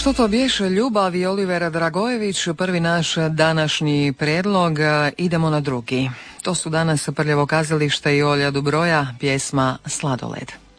Što to bješe ljubav i Olivera Dragojević, prvi naš današnji prijedlog. Idemo na drugi. To su danas Prljavo kazalište i Olja Dubroja, pjesma Sladoled.